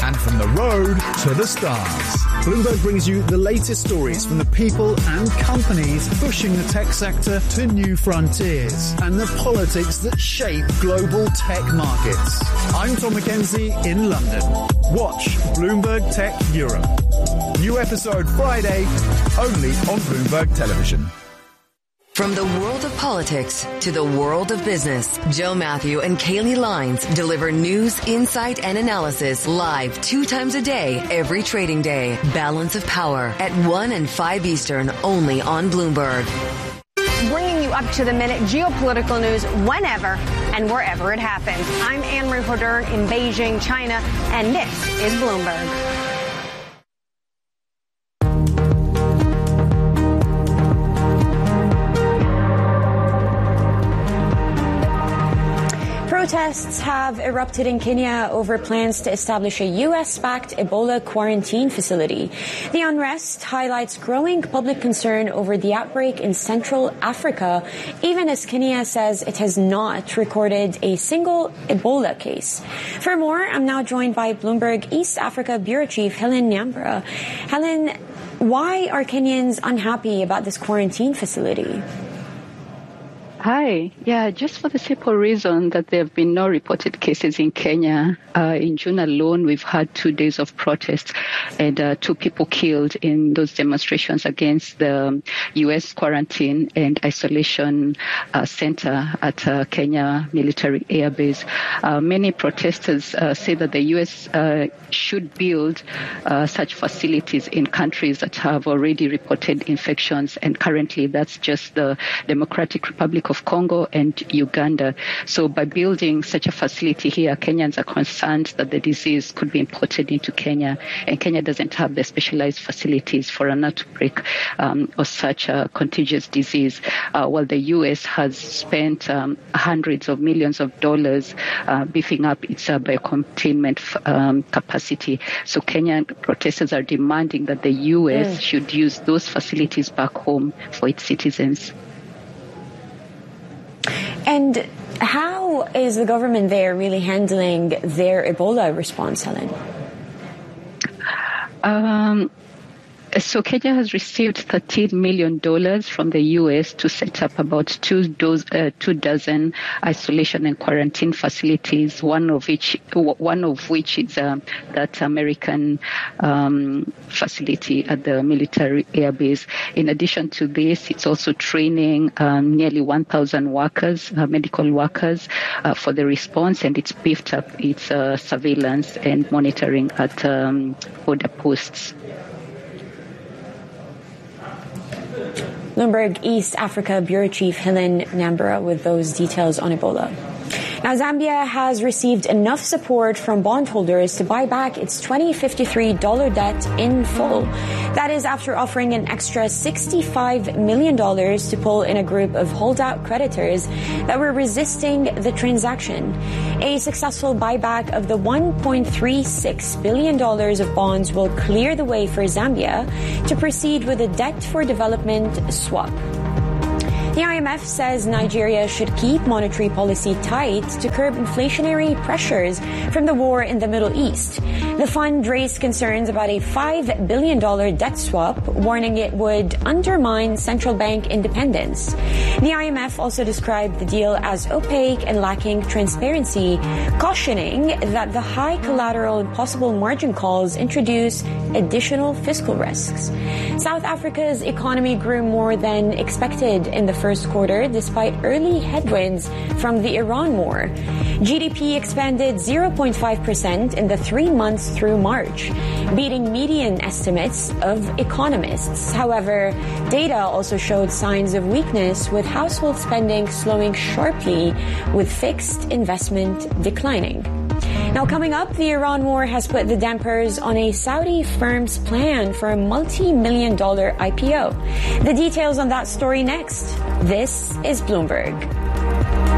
And from the road to the stars, Bloomberg brings you the latest stories from the people and companies pushing the tech sector to new frontiers and the politics that shape global tech markets. I'm Tom McKenzie in London. Watch Bloomberg Tech Europe. New episode Friday, only on Bloomberg Television. From the world of politics to the world of business, Joe Matthew and Kaylee Lines deliver news, insight, and analysis live 2 times a day, every trading day. Balance of Power at 1 and 5 Eastern, only on Bloomberg. Bringing you up to the minute geopolitical news whenever and wherever it happens. I'm Anne-Marie Hodern in Beijing, China, and this is Bloomberg. Protests have erupted in Kenya over plans to establish a U.S.-backed Ebola quarantine facility. The unrest highlights growing public concern over the outbreak in Central Africa, even as Kenya says it has not recorded a single Ebola case. For more, I'm now joined by Bloomberg East Africa Bureau Chief Helen Nyambura. Helen, why are Kenyans unhappy about this quarantine facility? Hi. Yeah, just for the simple reason that there have been no reported cases in Kenya. In June alone, we've had 2 days of protests and 2 people killed in those demonstrations against the U.S. quarantine and isolation center at Kenya Military Air Base. Many protesters say that the U.S. should build such facilities in countries that have already reported infections, and currently that's just the Democratic Republic of Congo and Uganda. So by building such a facility here, Kenyans are concerned that the disease could be imported into Kenya, and Kenya doesn't have the specialized facilities for an outbreak of such a contagious disease, while the U.S. has spent hundreds of millions of dollars beefing up its biocontainment capacity. So Kenyan protesters are demanding that the U.S. should use those facilities back home for its citizens. And how is the government there really handling their Ebola response, Helen? So Kenya has received $13 million from the U.S. to set up about 2 dozen isolation and quarantine facilities, one of which is that American facility at the military air base. In addition to this, it's also training nearly 1,000 workers, medical workers, for the response, and it's beefed up its surveillance and monitoring at border posts. Bloomberg East Africa Bureau Chief Helen Nyambura with those details on Ebola. Now, Zambia has received enough support from bondholders to buy back its $2053 debt in full. That is after offering an extra $65 million to pull in a group of holdout creditors that were resisting the transaction. A successful buyback of the $1.36 billion of bonds will clear the way for Zambia to proceed with a debt for development swap. The IMF says Nigeria should keep monetary policy tight to curb inflationary pressures from the war in the Middle East. The fund raised concerns about a $5 billion debt swap, warning it would undermine central bank independence. The IMF also described the deal as opaque and lacking transparency, cautioning that the high collateral and possible margin calls introduce additional fiscal risks. South Africa's economy grew more than expected in the first quarter, despite early headwinds from the Iran war. GDP expanded 0.5% in the 3 months through March, beating median estimates of economists. However, data also showed signs of weakness, with household spending slowing sharply, with fixed investment declining. Now, coming up, the Iran war has put the dampers on a Saudi firm's plan for a multi-million-dollar IPO. The details on that story next. This is Bloomberg.